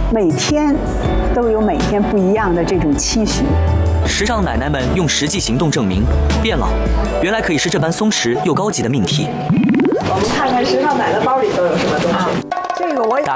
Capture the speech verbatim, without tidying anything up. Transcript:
每天都有每天不一样的这种期许。 时尚奶奶们用实际行动证明，变老原来可以是这般松弛又高级的命题。 我们看看时尚奶奶包里都有什么东西。 这个我。